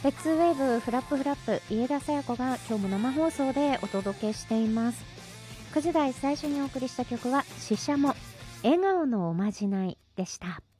レッツウェーブフラップフラップ家田沙耶子が今日も生放送でお届けしています。9時台最初にお送りした曲はししゃも笑顔のおまじないでした。